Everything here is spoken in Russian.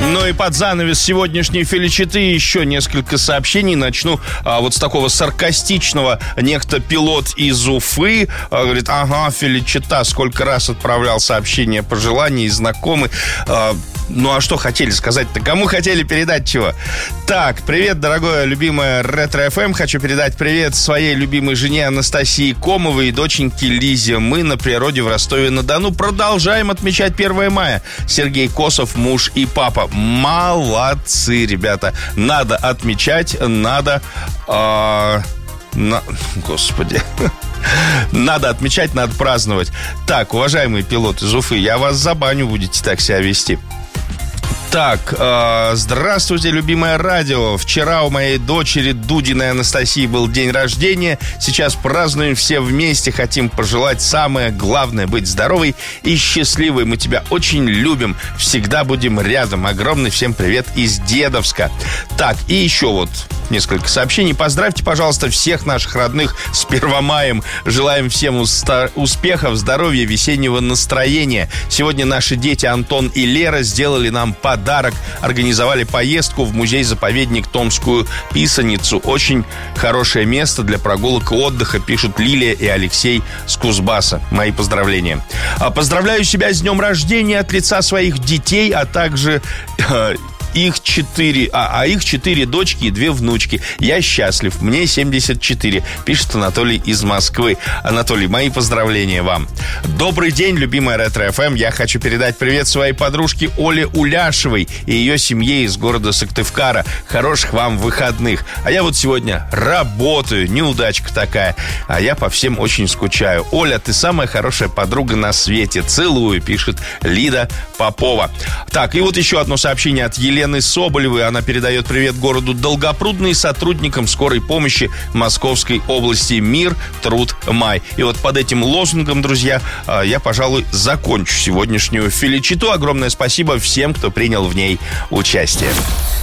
Ну и под занавес сегодняшней филичеты еще несколько сообщений. Начну вот с такого саркастичного. Некто пилот из Уфы говорит: ага, филичета, сколько раз отправлял сообщения, пожелания и знакомые. Ну а что хотели сказать-то? Кому хотели передать чего? Так, привет, дорогое, любимое Ретро-ФМ. Хочу передать привет своей любимой жене Анастасии Комовой и доченьке Лизе. Мы на природе в Ростове-на-Дону продолжаем отмечать 1 мая. Сергей Косов, муж и папа. Молодцы, ребята. Надо отмечать, надо... Господи. Надо отмечать, надо праздновать. Так, уважаемый пилот из Уфы, я вас забаню, будете так себя вести. Так, здравствуйте, любимое радио. Вчера у моей дочери Дудиной Анастасии был день рождения. Сейчас празднуем все вместе. Хотим пожелать самое главное — быть здоровой и счастливой. Мы тебя очень любим. Всегда будем рядом. Огромный всем привет из Дедовска. Так, и еще вот несколько сообщений. Поздравьте, пожалуйста, всех наших родных с 1 маем. Желаем всем успехов, здоровья, весеннего настроения. Сегодня наши дети Антон и Лера сделали нам подарок. Организовали поездку в музей-заповедник Томскую Писаницу. Очень хорошее место для прогулок и отдыха, пишут Лилия и Алексей с Кузбасса. Мои поздравления. Поздравляю себя с днем рождения от лица своих детей, а также... Их 4 дочки и 2 внучки. Я счастлив, мне 74, пишет Анатолий из Москвы. Анатолий, мои поздравления вам. Добрый день, любимая Ретро-ФМ. Я хочу передать привет своей подружке Оле Уляшевой и ее семье из города Сыктывкара. Хороших вам выходных. А я вот сегодня работаю, неудачка такая. А я по всем очень скучаю. Оля, ты самая хорошая подруга на свете. Целую, пишет Лида Попова. Так, и вот еще одно сообщение от Елены Соболевой. Она передает привет городу Долгопрудный, сотрудникам скорой помощи Московской области. Мир, труд, май. И вот под этим лозунгом, друзья, я, пожалуй, закончу сегодняшнюю филичету. Огромное спасибо всем, кто принял в ней участие.